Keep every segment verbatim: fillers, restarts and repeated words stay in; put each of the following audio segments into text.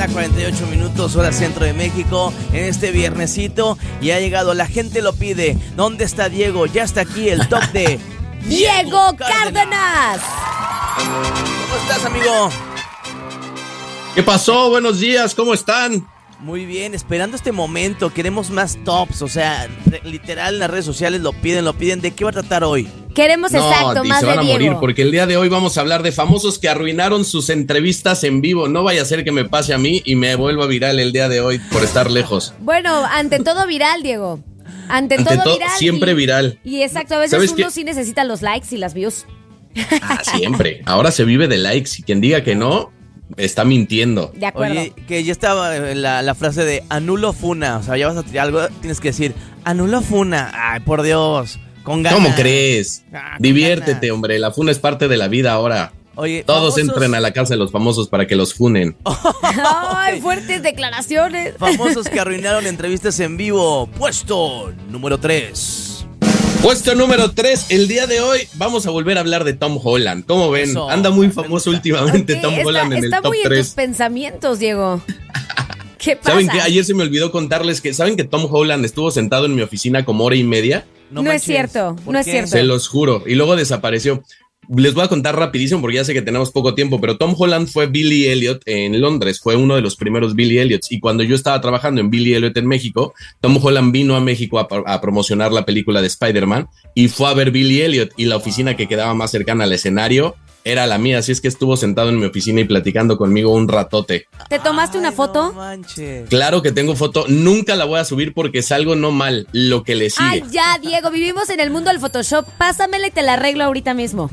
mañana, cuarenta y ocho minutos, hora centro de México, en este viernesito, y ha llegado, la gente lo pide. ¿Dónde está Diego? Ya está aquí el top de Diego Cárdenas. ¿Cómo estás, amigo? ¿Qué pasó? Buenos días, ¿cómo están? Muy bien, esperando este momento, queremos más tops, o sea, literal en las redes sociales lo piden, lo piden. ¿De qué va a tratar hoy? Queremos no, exacto, y más se van de a Diego. morir porque el día de hoy vamos a hablar de famosos que arruinaron sus entrevistas en vivo. No vaya a ser que me pase a mí y me vuelva viral el día de hoy por estar lejos. Bueno, ante todo viral, Diego. Ante, Ante todo todo, viral. siempre y, viral. Y exacto, a veces ¿Sabes uno qué? sí necesita los likes y las views. Ah, siempre. Ahora se vive de likes y quien diga que no, está mintiendo. De acuerdo. Oye, que ya estaba la, la frase de anulo funa, o sea, ya vas a tirar algo, tienes que decir, anulo funa, ay, por Dios, con ganas. ¿Cómo crees? Ah, con Diviértete, ganas. hombre. La funa es parte de la vida ahora. Oye, Todos famosos- entren a la casa de los famosos para que los funen. Ay, fuertes declaraciones. Famosos que arruinaron entrevistas en vivo. Puesto número tres. Puesto número tres, el día de hoy vamos a volver a hablar de Tom Holland. ¿Cómo ven? Eso, Anda muy me famoso gusta. últimamente Ok, Tom está, Holland en está el top muy en tus tres. pensamientos, Diego. ¿Qué pasa? ¿Saben qué? Ayer se me olvidó contarles que ¿saben que Tom Holland estuvo sentado en mi oficina como hora y media? No es manches. cierto, ¿Por no es qué? cierto. Se los juro. Y luego desapareció. Les voy a contar rapidísimo porque ya sé que tenemos poco tiempo, pero Tom Holland fue Billy Elliot en Londres, fue uno de los primeros Billy Elliots. Y cuando yo estaba trabajando en Billy Elliot en México, Tom Holland vino a México a, a promocionar la película de Spider-Man y fue a ver Billy Elliot, y la oficina que quedaba más cercana al escenario era la mía, así es que estuvo sentado en mi oficina y platicando conmigo un ratote. ¿Te tomaste una Ay, foto? No manches. Claro que tengo foto, nunca la voy a subir porque salgo no mal, lo que le sigue. Ay, ya, Diego, vivimos en el mundo del Photoshop. Pásamela y te la arreglo ahorita mismo.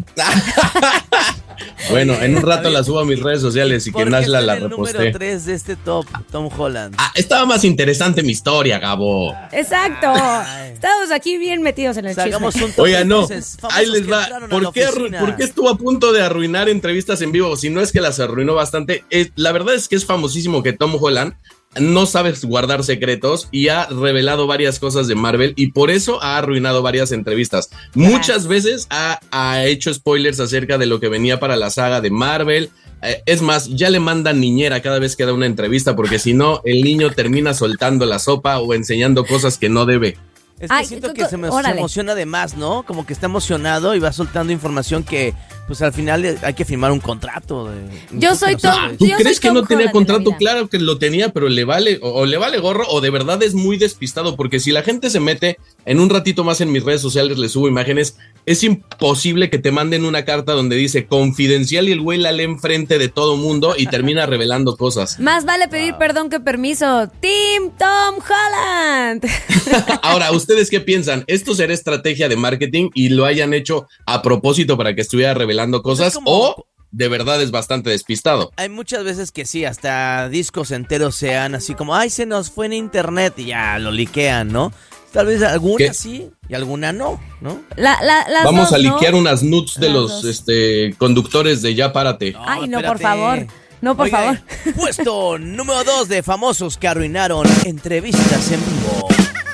Bueno, en un rato la subo a mis redes sociales y que ¿Por qué Nashla está la en el número reposte. tres de este top, Tom Holland? Ah, estaba más interesante mi historia, Gabo. Exacto. Ay. Estamos aquí bien metidos en el Hagamos chisme. un top Oiga, no, entonces, famosos ahí les que va. entraron a ¿Por la qué, arru- oficina. ¿Por qué estuvo a punto de arruinar entrevistas en vivo? Si no es que las arruinó bastante. Eh, la verdad es que es famosísimo que Tom Holland no sabe guardar secretos y ha revelado varias cosas de Marvel y por eso ha arruinado varias entrevistas. Muchas veces ha, ha hecho spoilers acerca de lo que venía para la saga de Marvel. Eh, es más, ya le mandan niñera cada vez que da una entrevista porque si no, el niño termina soltando la sopa o enseñando cosas que no debe. Es que Ay, siento tú- que tú- se, me, se órale. emociona de más, ¿no? Como que está emocionado y va soltando información que, pues al final eh, hay que firmar un contrato. De, Yo soy Nunca lo Tom- sabes. ¿Tú Yo crees soy que Tom no tenía Holland en la contrato? vida. Claro que lo tenía, pero le vale, o, o le vale gorro, o de verdad es muy despistado, porque si la gente se mete, en un ratito más en mis redes sociales les subo imágenes, es imposible que te manden una carta donde dice confidencial y el güey la lee enfrente de todo mundo y termina revelando cosas. Más vale pedir perdón que permiso. Team Tom Holland. Ahora, ¿ustedes qué piensan? ¿Esto será estrategia de marketing y lo hayan hecho a propósito para que estuviera revelando Pues es cosas? como- ¿O de verdad es bastante despistado? Hay muchas veces que sí, hasta discos enteros sean así como, ay, se nos fue en internet y ya lo liquean, ¿no? Tal vez alguna ¿Qué? sí y alguna no, ¿no? La, la, las Vamos dos, a ¿no? liquear unas nudes de Las los dos. este, conductores de Ya Párate. Ay, no, por espérate. favor. No, por Oiga, favor. Puesto número dos de famosos que arruinaron entrevistas en vivo.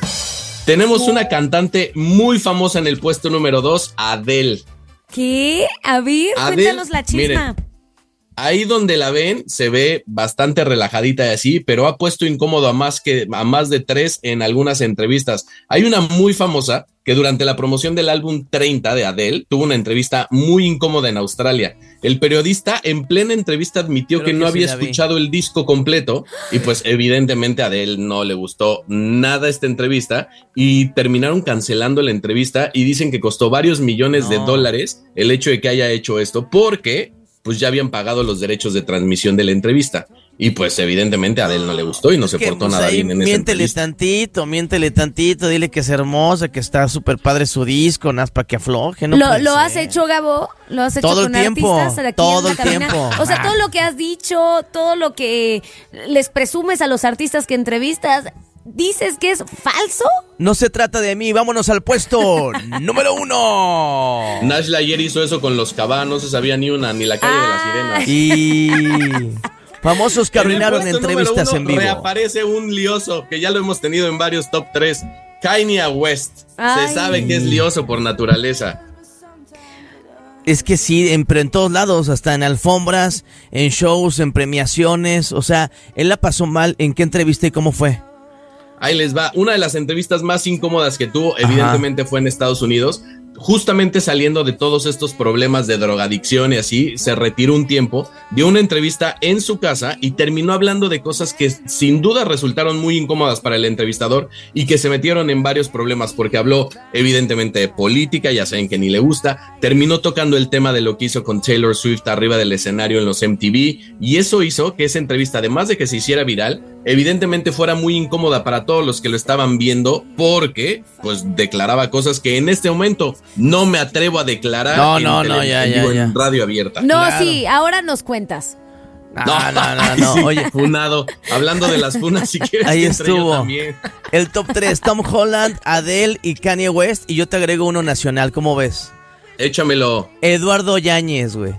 Tenemos una cantante muy famosa en el puesto número dos, Adele. ¿Qué? A ver, Adele, cuéntanos la chisma. miren. Ahí donde la ven se ve bastante relajadita y así, pero ha puesto incómodo a más que a más de tres en algunas entrevistas. Hay una muy famosa que durante la promoción del álbum treinta de Adele tuvo una entrevista muy incómoda en Australia. El periodista en plena entrevista admitió Creo que que no sí había la vi. escuchado el disco completo y pues evidentemente a Adele no le gustó nada esta entrevista y terminaron cancelando la entrevista y dicen que costó varios millones de No. dólares el hecho de que haya hecho esto porque pues ya habían pagado los derechos de transmisión de la entrevista. Y pues evidentemente a Adele no le gustó y no Es se que, portó pues, nada ahí bien en esa miéntele entrevista. tantito, miéntele tantito, dile que es hermosa, que está súper padre su disco, nada más para que afloje. No ¿Lo, puede lo has ser. hecho, Gabo? ¿Lo has hecho Todo el con tiempo, artistas aquí todo en la el cabina? tiempo. O sea, Ah. todo lo que has dicho, todo lo que les presumes a los artistas que entrevistas, ¿dices que es falso? No se trata de mí, vámonos al puesto número uno. Nashla ayer hizo eso con los Cabá, no se sabía ni una, ni la calle Ah. de las sirenas. Y famosos que En el arruinaron puesto entrevistas número en uno vivo. reaparece un lioso, que ya lo hemos tenido en varios top tres. Kanye West. Ay. Se sabe que es lioso por naturaleza. Es que sí, en, pero en todos lados, hasta en alfombras, en shows, en premiaciones. O sea, él la pasó mal. ¿En qué entrevista y cómo fue? Ahí les va. Una de las entrevistas más incómodas que tuvo, evidentemente, Ajá. fue en Estados Unidos. Justamente saliendo de todos estos problemas de drogadicción y así, se retiró un tiempo, dio una entrevista en su casa y terminó hablando de cosas que sin duda resultaron muy incómodas para el entrevistador y que se metieron en varios problemas porque habló evidentemente de política, ya saben que ni le gusta, terminó tocando el tema de lo que hizo con Taylor Swift arriba del escenario en los M T V y eso hizo que esa entrevista, además de que se hiciera viral, evidentemente fuera muy incómoda para todos los que lo estaban viendo porque pues declaraba cosas que en este momento no me atrevo a declarar no, en, no, tele, no, ya, en, ya, digo, ya. en radio abierta. No, Claro. sí, ahora nos cuentas. No, no, no, no, Sí, oye. funado. Hablando de las funas, si quieres. Ahí que entre yo estuvo. también. El top tres, Tom Holland, Adele y Kanye West. Y yo te agrego uno nacional, ¿cómo ves? Échamelo. Eduardo Yáñez, güey.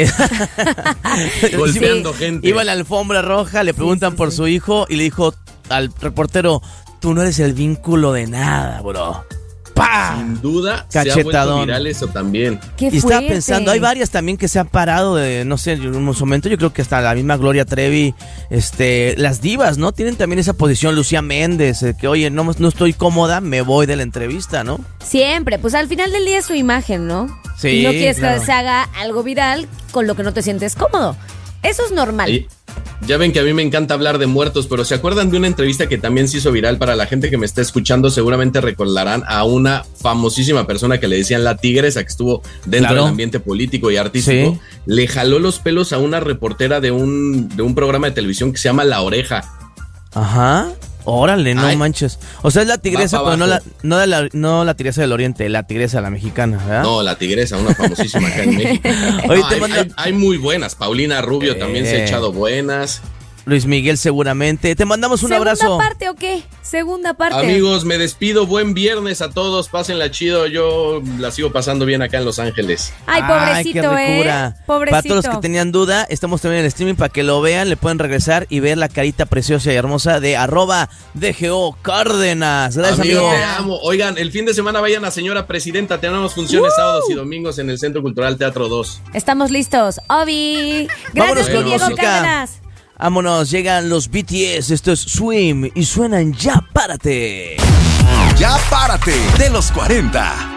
Golpeando Sí, gente. Iba en la alfombra roja, le preguntan sí, sí, por sí. su hijo y le dijo al reportero, tú no eres el vínculo de nada, bro. ¡Pah! Sin duda Cachetadón. Se ha vuelto viral eso también. Qué y estaba fuerte. pensando, hay varias también que se han parado de, no sé, en un momento, yo creo que hasta la misma Gloria Trevi, este, las divas, ¿no? Tienen también esa posición, Lucía Méndez, eh, que oye, no, no estoy cómoda, me voy de la entrevista, ¿no? Siempre, pues al final del día es su imagen, ¿no? Sí, y no quieres claro. que se haga algo viral con lo que no te sientes cómodo. Eso es normal. Y ya ven que a mí me encanta hablar de muertos, pero ¿se acuerdan de una entrevista que también se hizo viral? Para la gente que me está escuchando, seguramente recordarán a una famosísima persona que le decían la tigresa, que estuvo dentro Claro. del ambiente político y artístico. Sí. Le jaló los pelos a una reportera de un, de un programa de televisión que se llama La Oreja. Ajá. Órale, no Ay. manches. O sea, es la tigresa, Va pa' pero no la, abajo. no, de la, no la tigresa del oriente, la tigresa la mexicana, ¿verdad? No, la tigresa, una famosísima acá en México. Oye, No, te hay, mando- hay- hay muy buenas. Paulina Rubio Eh. también se ha echado buenas. Luis Miguel seguramente. Te mandamos un ¿Segunda abrazo. parte o qué? Segunda parte. Amigos, me despido. Buen viernes a todos. Pásenla chido. Yo la sigo pasando bien acá en Los Ángeles. Ay, pobrecito, qué ricura. ¿eh? Pobrecito. Para todos los que tenían duda, estamos también en el streaming para que lo vean, le pueden regresar y ver la carita preciosa y hermosa de arroba D G O Cárdenas. Gracias, Amigo, amigo. te amo. Oigan, el fin de semana vayan a Señora Presidenta. Tenemos funciones ¡Woo! sábados y domingos en el Centro Cultural Teatro dos. Estamos listos. Obi. Vámonos Gracias, con mi Diego música. Cárdenas. Vámonos, llegan los B T S, esto es Swim y suenan Ya Párate. Ya párate de los cuarenta.